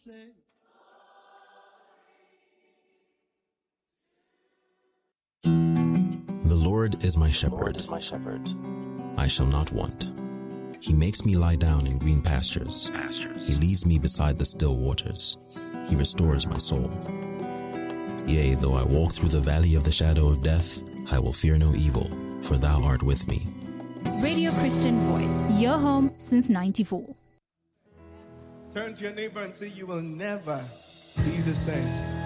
say. The Lord is my shepherd. I shall not want. He makes me lie down in green pastures. He leads me beside the still waters. He restores my soul. Yea, though I walk through the valley of the shadow of death, I will fear no evil, for thou art with me. Radio Christian Voice, your home since 94. Turn to your neighbor and say, you will never be the same.